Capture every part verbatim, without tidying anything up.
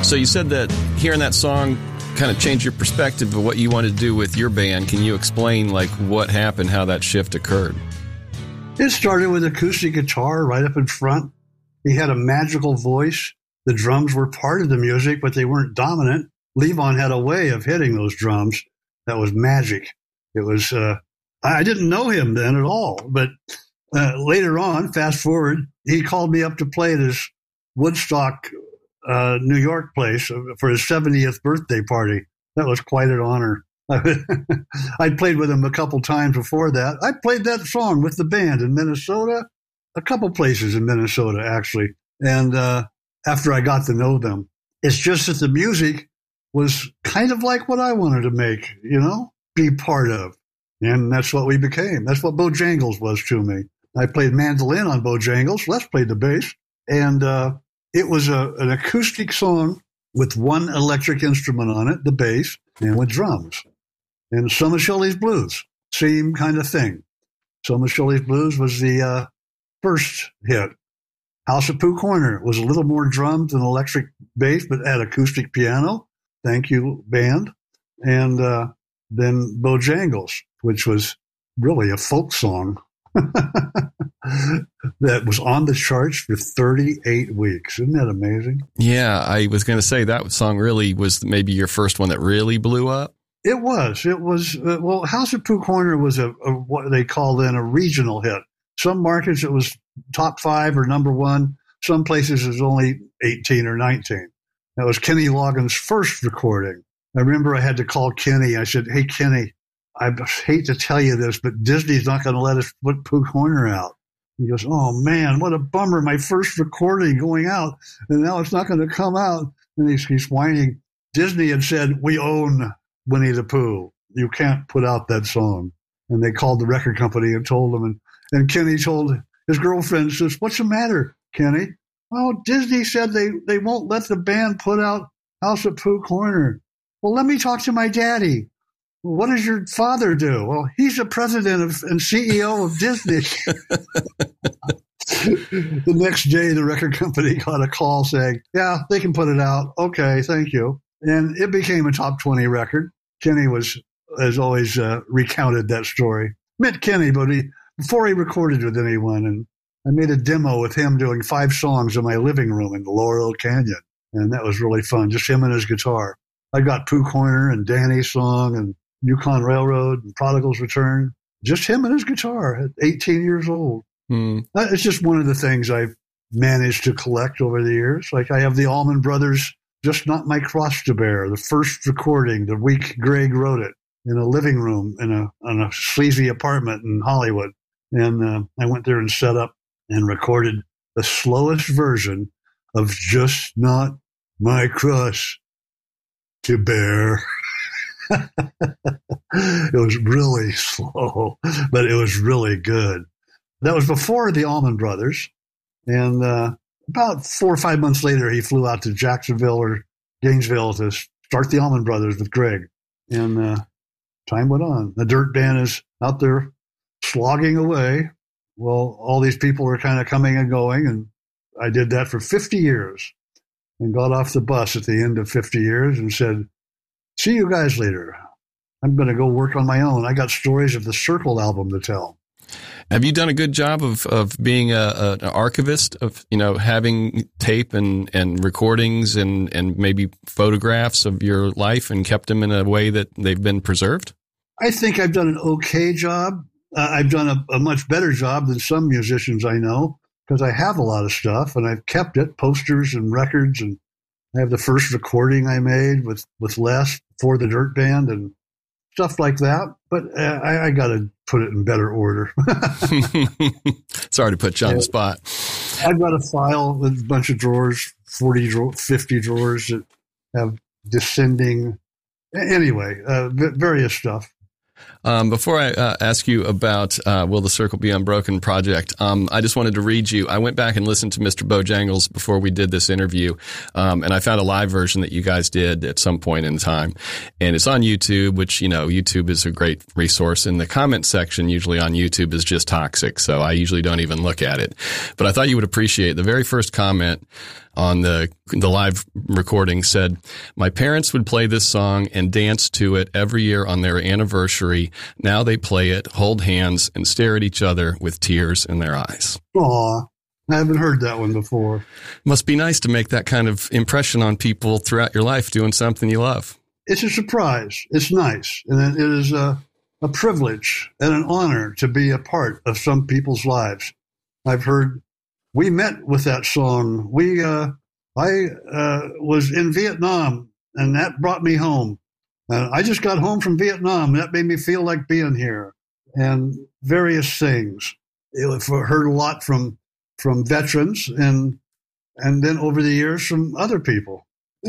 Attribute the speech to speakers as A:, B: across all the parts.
A: So you said that hearing that song kind of changed your perspective of what you wanted to do with your band. Can you explain like what happened, how that shift occurred?
B: It started with acoustic guitar right up in front. He had a magical voice. The drums were part of the music, but they weren't dominant. Levon had a way of hitting those drums that was magic. It was, uh, I didn't know him then at all, but uh, later on, fast forward, he called me up to play at his Woodstock, uh, New York place for his seventieth birthday party. That was quite an honor. I'd played with him a couple times before that. I played that song with the band in Minnesota, a couple places in Minnesota, actually. And uh, after I got to know them, it's just that the music was kind of like what I wanted to make, you know, be part of. And that's what we became. That's what Bojangles was to me. I played mandolin on Bojangles. Les played the bass. And uh, it was a, an acoustic song with one electric instrument on it, the bass, and with drums. And Some of Shelley's Blues, same kind of thing. Some of Shelley's Blues was the uh, first hit. House at Pooh Corner was a little more drums and electric bass, but had acoustic piano. Thank you, band. And uh, then Bojangles, which was really a folk song that was on the charts for thirty-eight weeks. Isn't that amazing?
A: Yeah, I was going to say that song really was maybe your first one that really blew up.
B: It was. It was. Uh, well, House at Pooh Corner was a, a what they call then a regional hit. Some markets it was top five or number one. Some places it was only eighteen or nineteen. That was Kenny Loggins' first recording. I remember I had to call Kenny. I said, "Hey, Kenny, I hate to tell you this, but Disney's not going to let us put Pooh Corner out." He goes, "Oh, man, what a bummer. My first recording going out, and now it's not going to come out." And he's, he's whining. Disney had said, "We own Winnie the Pooh. You can't put out that song." And they called the record company and told them. And, and Kenny told his girlfriend, says, "What's the matter, Kenny?" "Oh, Disney said they, they won't let the band put out House at Pooh Corner." "Well, let me talk to my daddy." "Well, what does your father do?" "Well, he's the president of, and C E O of Disney." The next day, the record company got a call saying, "Yeah, they can put it out." "Okay, thank you." And it became a top twenty record. Kenny was, has always uh, recounted that story. Met Kenny, but he, before he recorded with anyone, and I made a demo with him doing five songs in my living room in the Laurel Canyon. And that was really fun, just him and his guitar. I got Pooh Corner and Danny's Song and Yukon Railroad and Prodigal's Return. Just him and his guitar at eighteen years old. Mm. It's just one of the things I've managed to collect over the years. Like I have the Allman Brothers' Just Not My Cross to Bear, the first recording, the week Greg wrote it, in a living room in a in a sleazy apartment in Hollywood. And uh, I went there and set up and recorded the slowest version of Just Not My Cross to Bear. It was really slow, but it was really good. That was before the Allman Brothers. And uh, about four or five months later, he flew out to Jacksonville or Gainesville to start the Allman Brothers with Greg. And uh, time went on. The Dirt Band is out there slogging away. Well, all these people were kind of coming and going, and I did that for fifty years and got off the bus at the end of fifty years and said, "See you guys later. I'm going to go work on my own. I got stories of the Circle album to tell."
A: Have you done a good job of, of being a, a, an archivist, of, you know, having tape and, and recordings and, and maybe photographs of your life and kept them in a way that they've been preserved?
B: I think I've done an okay job. Uh, I've done a, a much better job than some musicians I know because I have a lot of stuff and I've kept it, posters and records. And I have the first recording I made with, with Les for the Dirt Band and stuff like that. But uh, I, I got to put it in better order.
A: Sorry to put you on the spot.
B: I've got a file with a bunch of drawers, forty, fifty drawers that have descending. Anyway, uh, various stuff.
A: Um, before I uh, ask you about uh, Will the Circle Be Unbroken project, um, I just wanted to read you. I went back and listened to Mister Bojangles before we did this interview, um, and I found a live version that you guys did at some point in time. And it's on YouTube, which, you know, YouTube is a great resource. And the comment section usually on YouTube is just toxic, so I usually don't even look at it. But I thought you would appreciate the very first comment on the the live recording said, "My parents would play this song and dance to it every year on their anniversary. Now they play it, hold hands, and stare at each other with tears in their eyes."
B: Aw, I haven't heard that one before.
A: Must be nice to make that kind of impression on people throughout your life doing something you love.
B: It's a surprise. It's nice. And it is a, a privilege and an honor to be a part of some people's lives. I've heard we met with that song. We, uh, I uh, was in Vietnam, and that brought me home. Uh, I just got home from Vietnam. That made me feel like being here, and various things. I've heard a lot from from veterans, and and then over the years from other people.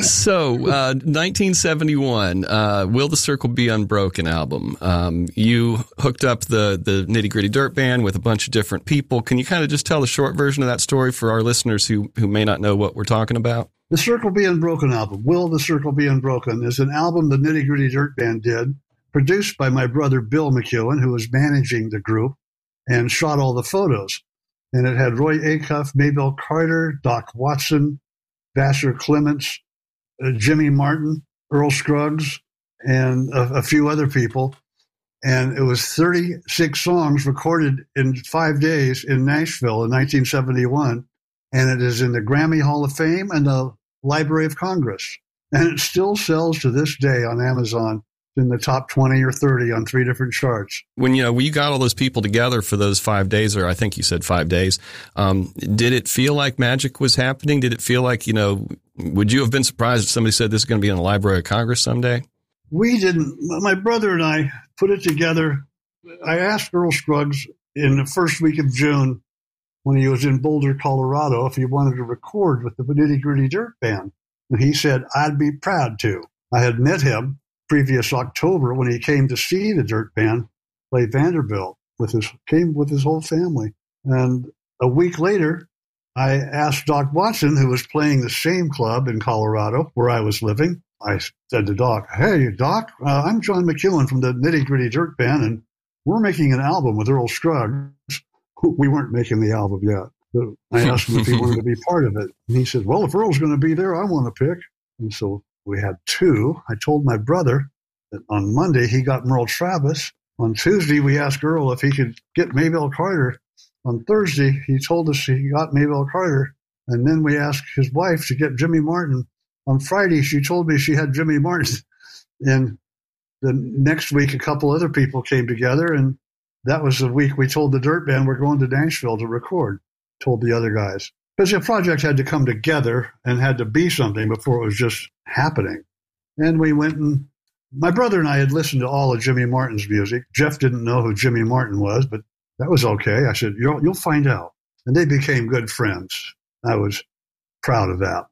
A: So, uh, nineteen seventy-one, uh, Will the Circle Be Unbroken album. Um, you hooked up the, the Nitty Gritty Dirt Band with a bunch of different people. Can you kind of just tell the short version of that story for our listeners who, who may not know what we're talking about?
B: The Circle Be Unbroken album, Will the Circle Be Unbroken, is an album the Nitty Gritty Dirt Band did, produced by my brother Bill McEwen, who was managing the group and shot all the photos. And it had Roy Acuff, Maybelle Carter, Doc Watson, Vassar Clements, Uh, Jimmy Martin, Earl Scruggs, and a, a few other people. And it was thirty-six songs recorded in five days in Nashville in nineteen seventy-one. And it is in the Grammy Hall of Fame and the Library of Congress. And it still sells to this day on Amazon in the top twenty or thirty on three different charts.
A: When, you know, when you got all those people together for those five days, or I think you said five days, um, did it feel like magic was happening? Did it feel like, you know, would you have been surprised if somebody said this is going to be in the Library of Congress someday?
B: We didn't. My brother and I put it together. I asked Earl Scruggs in the first week of June when he was in Boulder, Colorado, if he wanted to record with the Nitty Gritty Dirt Band. And he said, I'd be proud to. I had met him previous October when he came to see the Dirt Band play Vanderbilt with his, came with his whole family. And a week later, I asked Doc Watson, who was playing the same club in Colorado where I was living. I said to Doc, hey, Doc, uh, I'm John McEwen from the Nitty Gritty Dirt Band, and we're making an album with Earl Scruggs. We weren't making the album yet. But I asked him if he wanted to be part of it. And he said, well, if Earl's going to be there, I want to pick. And so we had two. I told my brother that on Monday he got Merle Travis. On Tuesday, we asked Earl if he could get Maybelle Carter. On Thursday, he told us he got Maybelle Carter. And then we asked his wife to get Jimmy Martin. On Friday, she told me she had Jimmy Martin. And the next week, a couple other people came together. And that was the week we told the Dirt Band we're going to Nashville to record, told the other guys. Because the project had to come together and had to be something before it was just happening. And we went and my brother and I had listened to all of Jimmy Martin's music. Jeff didn't know who Jimmy Martin was, but that was okay. I said, you'll, you'll find out. And they became good friends. I was proud of that.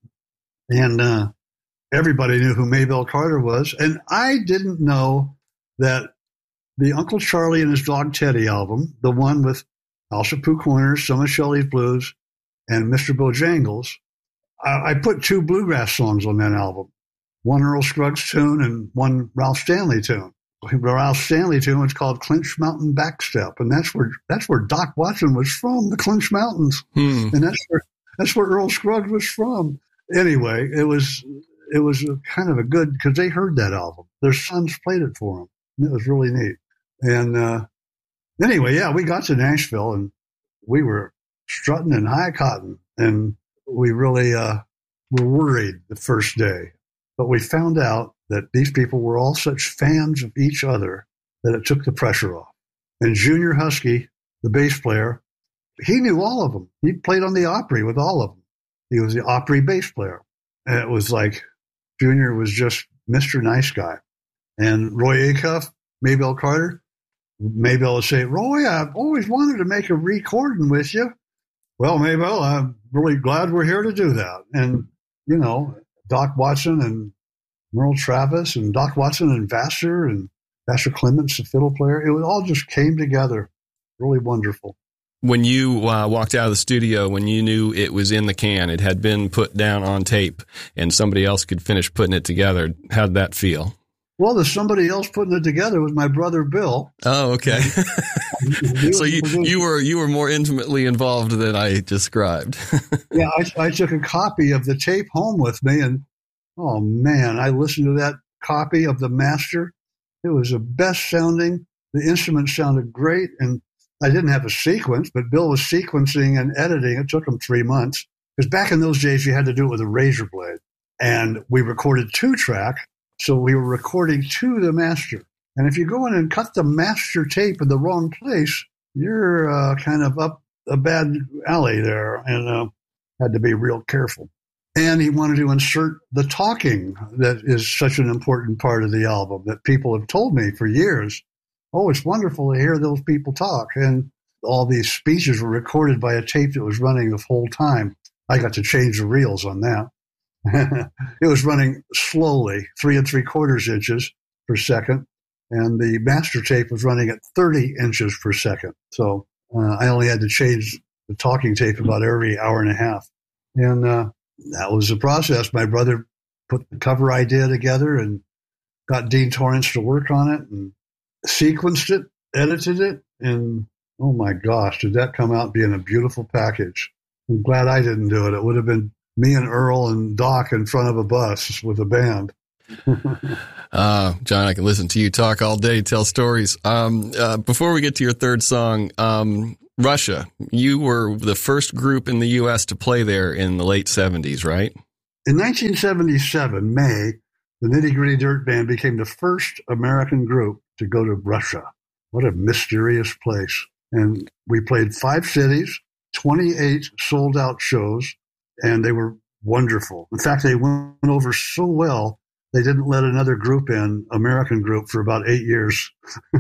B: And uh, everybody knew who Maybelle Carter was. And I didn't know that the Uncle Charlie and His Dog Teddy album, the one with Al Chapeau Corners, Some of Shelley's Blues, and Mister Bojangles, I, I put two bluegrass songs on that album. One Earl Scruggs tune and one Ralph Stanley tune. The Ralph Stanley tune was called Clinch Mountain Backstep, and that's where that's where Doc Watson was from, the Clinch Mountains, hmm. and that's where that's where Earl Scruggs was from. Anyway, it was it was a kind of a good because they heard that album. Their sons played it for them. And it was really neat. And uh, anyway, yeah, we got to Nashville and we were strutting in high cotton, and we really uh, were worried the first day. But we found out that these people were all such fans of each other that it took the pressure off. And Junior Husky, the bass player, he knew all of them. He played on the Opry with all of them. He was the Opry bass player. And it was like Junior was just Mister Nice Guy. And Roy Acuff, Maybelle Carter, Maybelle would say, Roy, I've always wanted to make a recording with you. Well, Maybelle, I'm really glad we're here to do that. And, you know, Doc Watson and Merle Travis and Doc Watson and Vassar and Pastor Clements, the fiddle player. It all just came together. Really wonderful.
A: When you uh, walked out of the studio, when you knew it was in the can, it had been put down on tape, and somebody else could finish putting it together, how'd that feel?
B: Well, the somebody else putting it together was my brother Bill.
A: Oh, okay. So you you were you were more intimately involved than I described.
B: Yeah, I, I took a copy of the tape home with me, and oh man, I listened to that copy of the master. It was the best sounding. The instrument sounded great, and I didn't have a sequence, but Bill was sequencing and editing. It took him three months. Because back in those days, you had to do it with a razor blade. And we recorded two track, so we were recording to the master. And if you go in and cut the master tape in the wrong place, you're uh, kind of up a bad alley there, and uh, had to be real careful. And he wanted to insert the talking that is such an important part of the album that people have told me for years. Oh, it's wonderful to hear those people talk. And all these speeches were recorded by a tape that was running the whole time. I got to change the reels on that. It was running slowly, three and three quarters inches per second. And the master tape was running at thirty inches per second. So uh, I only had to change the talking tape about every hour and a half. And uh, that was the process. My brother put the cover idea together and got Dean Torrance to work on it and sequenced it, edited it, and oh my gosh, did that come out being a beautiful package. I'm glad I didn't do it. It would have been me and Earl and Doc in front of a bus with a band.
A: uh, John, I can listen to you talk all day, tell stories. Um, uh, before we get to your third song, um, Russia, you were the first group in the U S to play there in the late seventies, right?
B: In nineteen seventy-seven, May, the Nitty Gritty Dirt Band became the first American group to go to Russia. What a mysterious place. And we played five cities, twenty-eight sold-out shows, and they were wonderful. In fact, they went over so well, they didn't let another group in, American group, for about eight years.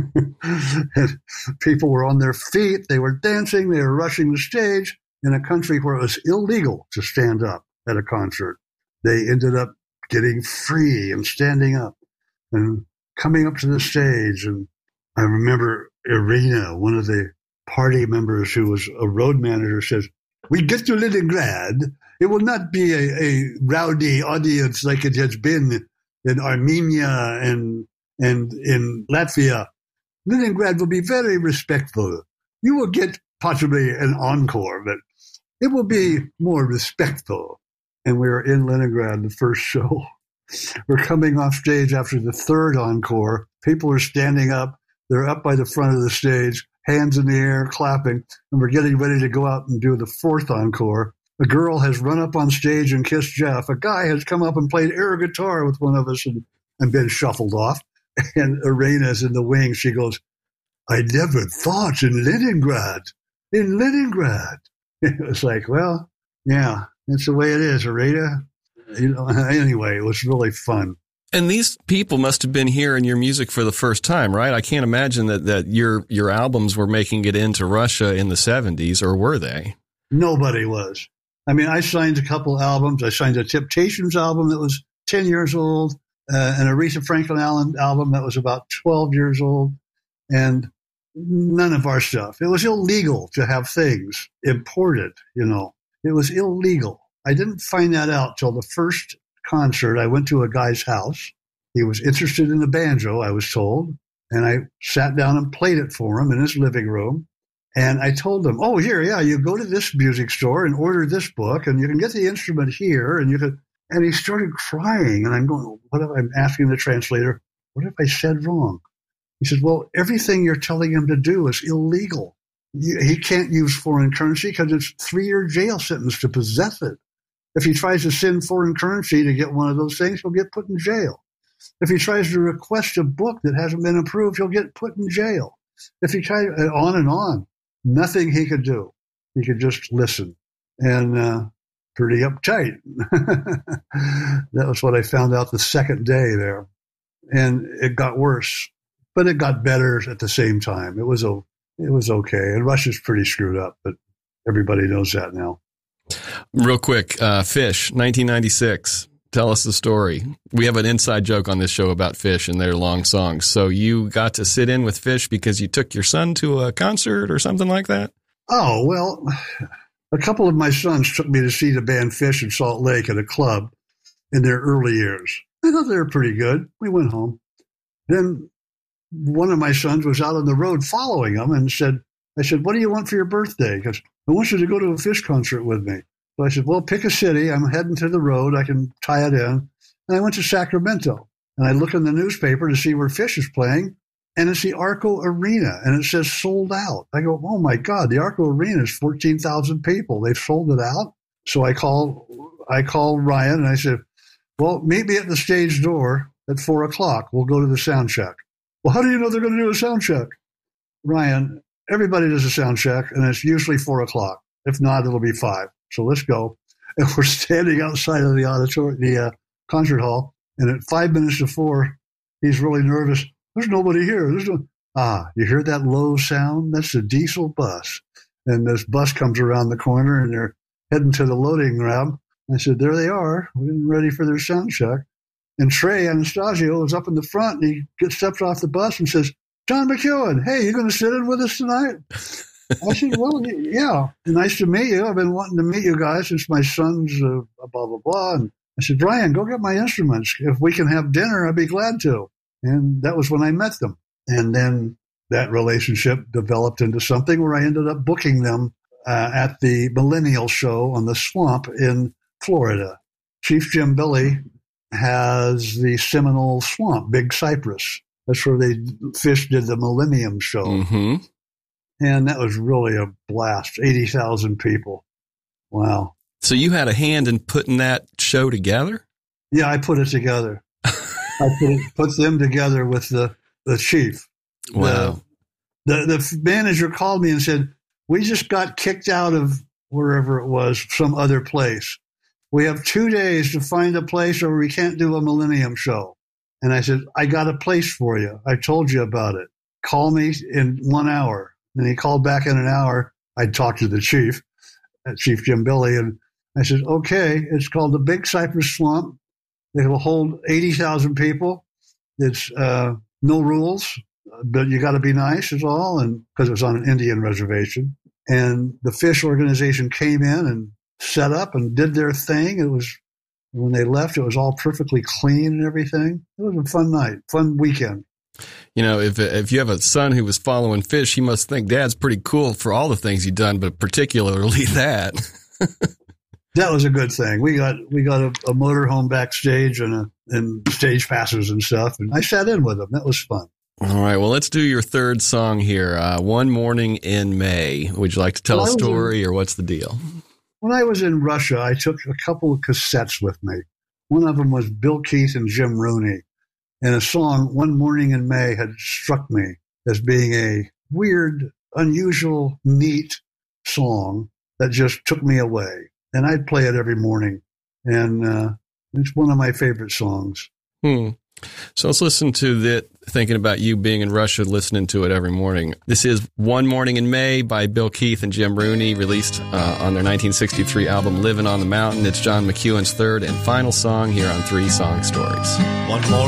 B: And people were on their feet. They were dancing. They were rushing the stage in a country where it was illegal to stand up at a concert. They ended up getting free and standing up and coming up to the stage. And I remember Irina, one of the party members who was a road manager, says, "We get to Leningrad. It will not be a, a rowdy audience like it has been in Armenia and and in Latvia. Leningrad will be very respectful. You will get possibly an encore, but it will be more respectful." And we were in Leningrad the first show. We're coming off stage after the third encore. People are standing up. They're up by the front of the stage, hands in the air, clapping, and we're getting ready to go out and do the fourth encore. A girl has run up on stage and kissed Jeff. A guy has come up and played air guitar with one of us and, and been shuffled off. And Irina's in the wing. She goes, "I never thought in Leningrad, in Leningrad." It was like, well, yeah, that's the way it is, Irina. You know, anyway, it was really fun.
A: And these people must have been hearing your music for the first time, right? I can't imagine that, that your your albums were making it into Russia in the seventies, or were they?
B: Nobody was. I mean, I signed a couple albums. I signed a Temptations album that was ten years old, uh, and a Aretha Franklin Allen album that was about twelve years old, and none of our stuff. It was illegal to have things imported, you know. It was illegal. I didn't find that out till the first concert. I went to a guy's house. He was interested in the banjo, I was told, and I sat down and played it for him in his living room. And I told him, "Oh, here, yeah, you go to this music store and order this book, and you can get the instrument here." And you could. And he started crying, and I'm going, "What if I'm asking the translator? What if I said wrong?" He said, "Well, everything you're telling him to do is illegal. You, he can't use foreign currency because it's three-year jail sentence to possess it. If he tries to send foreign currency to get one of those things, he'll get put in jail. If he tries to request a book that hasn't been approved, he'll get put in jail. If he tries, on and on, nothing he could do. He could just listen." And uh, pretty uptight. That was what I found out the second day there. And it got worse, but it got better at the same time. It was, a, it was okay. And Russia's pretty screwed up, but everybody knows that now.
A: Real quick, uh, Fish, nineteen ninety-six. Tell us the story. We have an inside joke on this show about Phish and their long songs. So you got to sit in with Phish because you took your son to a concert or something like that?
B: Oh, well, a couple of my sons took me to see the band Phish in Salt Lake at a club in their early years. I thought they were pretty good. We went home. Then one of my sons was out on the road following them and said, I said, what do you want for your birthday? Because I want you to go to a Phish concert with me. So I said, well, pick a city. I'm heading to the road. I can tie it in. And I went to Sacramento. And I look in the newspaper to see where Phish is playing. And it's the Arco Arena. And it says sold out. I go, oh, my God, the Arco Arena is fourteen thousand people. They've sold it out. So I call, I called Ryan and I said, well, meet me at the stage door at four o'clock. We'll go to the sound check. Well, how do you know they're going to do a sound check? Ryan, everybody does a sound check, and it's usually four o'clock. If not, it'll be five. So let's go. And we're standing outside of the auditorium, the uh, concert hall, and at five minutes to four, he's really nervous. There's nobody here. There's no... Ah, you hear that low sound? That's a diesel bus. And this bus comes around the corner, and they're heading to the loading ramp. I said, there they are. We're getting ready for their sound check. And Trey Anastasio is up in the front, and he gets, steps off the bus and says, John McEuen, hey, you going to sit in with us tonight? I said, well, yeah, nice to meet you. I've been wanting to meet you guys since my son's uh, blah, blah, blah. And I said, Brian, go get my instruments. If we can have dinner, I'd be glad to. And that was when I met them. And then that relationship developed into something where I ended up booking them uh, at the Millennial Show on the Swamp in Florida. Chief Jim Billy has the Seminole Swamp, Big Cypress. That's where they Phish did the Millennium Show.
A: Mm-hmm.
B: And that was really a blast. eighty thousand people. Wow.
A: So you had a hand in putting that show together?
B: Yeah, I put it together. I put, it, put them together with the, the chief.
A: Wow.
B: The, the, the manager called me and said, we just got kicked out of wherever it was, some other place. We have two days to find a place or we can't do a Millennium Show. And I said, I got a place for you. I told you about it. Call me in one hour. And he called back in an hour. I talked to the chief, Chief Jim Billy, and I said, okay, it's called the Big Cypress Swamp. It will hold eighty thousand people. It's uh, no rules, but you got to be nice is all, and because it was on an Indian reservation. And the Phish organization came in and set up and did their thing. It was, when they left, it was all perfectly clean and everything. It was a fun night, fun weekend.
A: You know, if if you have a son who was following Phish, he must think Dad's pretty cool for all the things he'd done, but particularly that.
B: That was a good thing. We got we got a, a motorhome backstage and a, and stage passes and stuff, and I sat in with them. That was fun.
A: All right, well, let's do your third song here. Uh, One Morning in May. Would you like to tell well, a story, in, or what's the deal?
B: When I was in Russia, I took a couple of cassettes with me. One of them was Bill Keith and Jim Rooney. And a song, One Morning in May, had struck me as being a weird, unusual, neat song that just took me away. And I'd play it every morning. And uh, it's one of my favorite songs.
A: Hmm. So let's listen to that, thinking about you being in Russia, listening to it every morning. This is One Morning in May by Bill Keith and Jim Rooney, released uh, on their nineteen sixty-three album, Living on the Mountain. It's John McEuen's third and final song here on Three Song Stories.
C: One morning